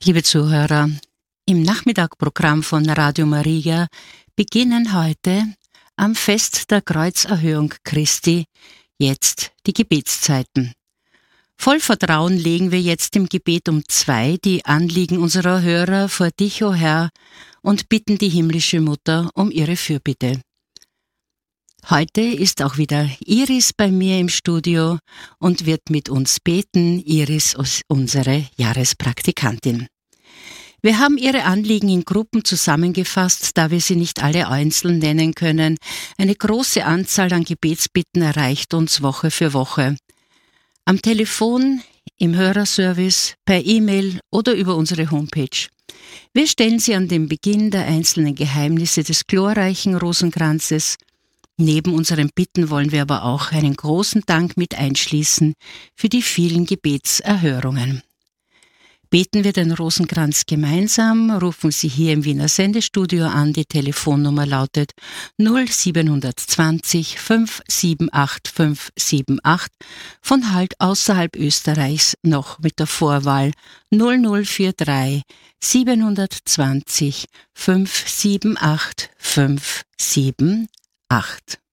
Liebe Zuhörer, im Nachmittagprogramm von Radio Maria beginnen heute am Fest der Kreuzerhöhung Christi jetzt die Gebetszeiten. Voll Vertrauen legen wir jetzt im Gebet um 2 die Anliegen unserer Hörer vor dich, o Herr, und bitten die himmlische Mutter um ihre Fürbitte. Heute ist auch wieder Iris bei mir im Studio und wird mit uns beten. Iris ist unsere Jahrespraktikantin. Wir haben Ihre Anliegen in Gruppen zusammengefasst, da wir sie nicht alle einzeln nennen können. Eine große Anzahl an Gebetsbitten erreicht uns Woche für Woche. Am Telefon, im Hörerservice, per E-Mail oder über unsere Homepage. Wir stellen sie an den Beginn der einzelnen Geheimnisse des glorreichen Rosenkranzes. Neben unseren Bitten wollen wir aber auch einen großen Dank mit einschließen für die vielen Gebetserhörungen. Beten wir den Rosenkranz gemeinsam, rufen Sie hier im Wiener Sendestudio an, die Telefonnummer lautet 0720 578 578, von halt außerhalb Österreichs noch mit der Vorwahl 0043 720 578 578.